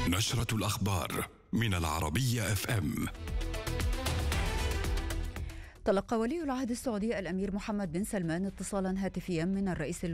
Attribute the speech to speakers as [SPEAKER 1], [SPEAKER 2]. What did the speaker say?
[SPEAKER 1] نشرة الأخبار من العربية FM.
[SPEAKER 2] تلقى ولي العهد السعودي الأمير محمد بن سلمان اتصالا هاتفيا من الرئيس